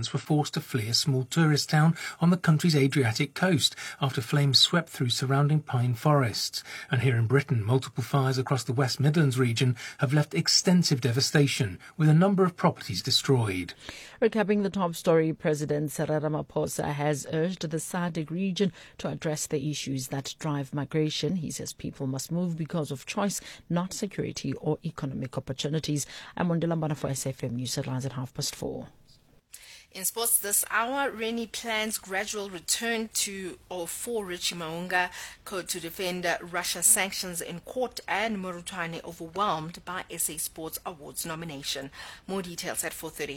residents were forced to flee a small tourist town on the country's Adriatic coast after flames swept through surrounding pine forests. And here in Britain, multiple fires across the West Midlands region have left extensive devastation, with a number of properties destroyed. Recapping the top story, President Cyril Ramaphosa has urged the SADC region to address the issues that drive migration. He says people must move because of choice, not security or economic opportunities. I'm Wandila Mbana for SFM News Headlines at 4:30. In sports this hour, Rennie plans gradual return for Richie Maunga to defend Russia sanctions in court, and Murutwane overwhelmed by SA Sports Awards nomination. More details at 4:30.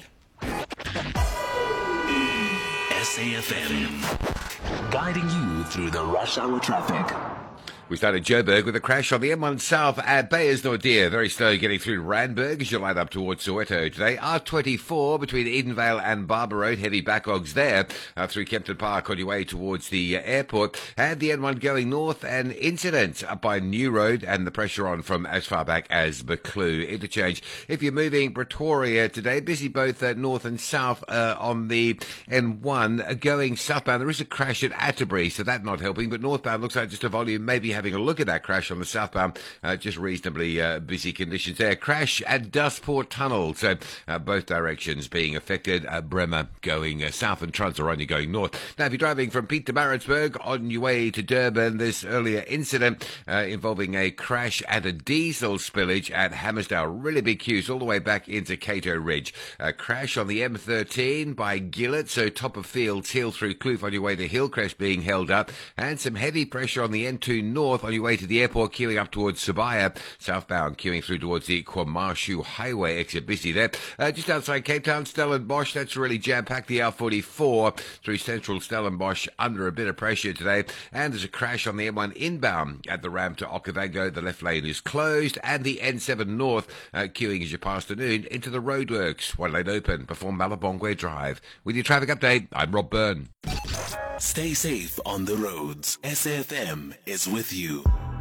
SAFM, guiding you through the rush hour traffic. We started Joburg with a crash on the M1 South at Beyers-Naudé. Very slow getting through Randburg as you line up towards Soweto today. R24 between Edenvale and Barber Road. Heavy backlogs there through Kempton Park on your way towards the airport. And the N1 going north, an incident up by New Road and the pressure on from as far back as Buccleuch interchange. If you're moving Pretoria today, busy both north and south on the N1. Going southbound, there is a crash at Atterbury, so that's not helping. But northbound looks like just a volume, maybe having a look at that crash on the southbound, just reasonably busy conditions there. Crash at Dustport Tunnel, so both directions being affected. Bremer going south and Transaronia going north. Now, if you're driving from Pietermaritzburg on your way to Durban, this earlier incident involving a crash and a diesel spillage at Hammersdale. Really big queues all the way back into Cato Ridge. Crash on the M13 by Gillett, so top of Fields Hill through Kloof on your way to Hillcrest being held up, and some heavy pressure on the N2 north on your way to the airport, queuing up towards Sibaya. Southbound queuing through towards the Kwamashu Highway, exit busy there. Just outside Cape Town, Stellenbosch, that's really jam-packed. The R44 through central Stellenbosch under a bit of pressure today. And there's a crash on the M1 inbound at the ramp to Okavango. The left lane is closed. And the N7 north queuing as you pass the noon into the roadworks. One lane open before Malabongwe Drive. With your traffic update, I'm Rob Byrne. Stay safe on the roads. SAFM is with you.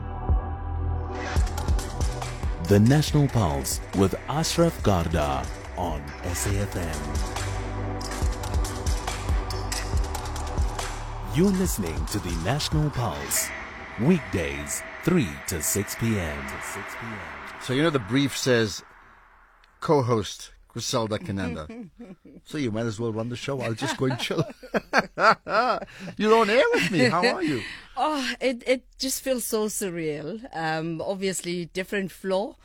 The National Pulse with Ashraf Garda on SAFM. You're listening to the National Pulse, weekdays 3 to 6 p.m. So you know the brief says co-host Griselda Cananda. So you might as well run the show. I'll just go and chill. You're on air with me. How are you? Oh, it just feels so surreal. Obviously, different floor,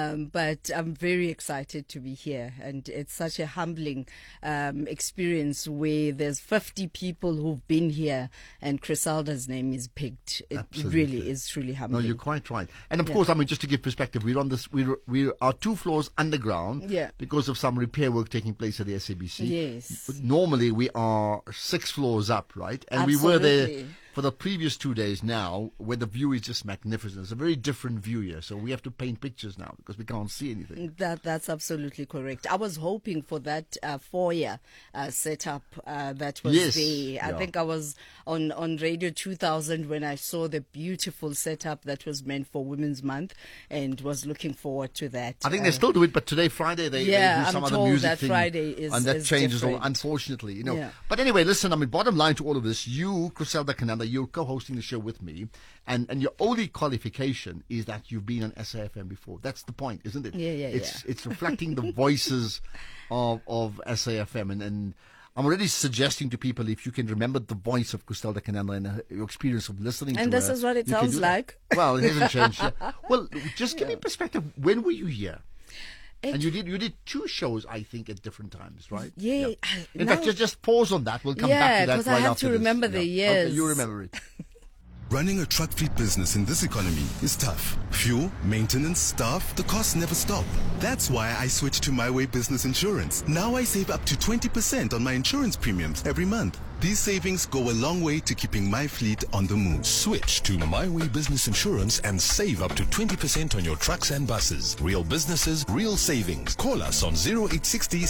but I'm very excited to be here. And it's such a humbling experience where there's 50 people who've been here and Griselda's name is picked. It Absolutely. really is truly humbling. No, you're quite right. And of course, I mean, just to give perspective, we're on this. We are 2 floors underground because of some repair work taking place at the SABC. Yes. But normally we are 6 floors up, right? And Absolutely. we were there for the previous 2 days now, where the view is just magnificent. It's a very different view here, so we have to paint pictures now because we can't see anything. That's absolutely correct. I was hoping for that foyer setup that was there. I think I was on Radio 2000 when I saw the beautiful setup that was meant for Women's Month, and was looking forward to that. I think they still do it, but today, Friday, they do some other music that thing. Friday is and that is changes all, different. unfortunately. You know. Yeah. But anyway, listen, I mean, bottom line to all of this, you, Griselda Cananda, you're co-hosting the show with me, and your only qualification is that you've been on SAFM before. That's the point, isn't it? It's reflecting the voices of SAFM, and I'm already suggesting to people, if you can remember the voice of Griselda Cananda and your experience of listening to her. And this is what it sounds like. Well, it hasn't changed. Well, just give me perspective. When were you here? And you did 2 shows, I think, at different times, right? Yeah. In fact, just pause on that. We'll come back to that right after this. Yeah, because I have to remember the years. Okay, you remember it. Running a truck fleet business in this economy is tough. Fuel, maintenance, staff, the costs never stop. That's why I switched to My Way Business Insurance. Now I save up to 20% on my insurance premiums every month. These savings go a long way to keeping my fleet on the move. Switch to My Way Business Insurance and save up to 20% on your trucks and buses. Real businesses, real savings. Call us on 0860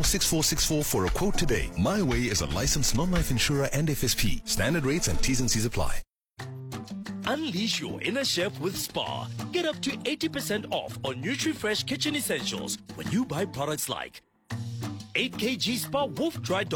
646464 for a quote today. My Way is a licensed non-life insurer and FSP. Standard rates and T's and C's apply. Unleash your inner chef with Spar. Get up to 80% off on NutriFresh kitchen essentials when you buy products like 8 kg Spar Wolf Dry